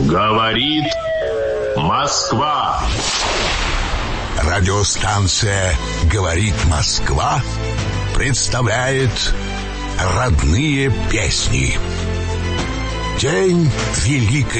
Говорит Москва. Радиостанция «Говорит Москва» представляет родные песни. День Великой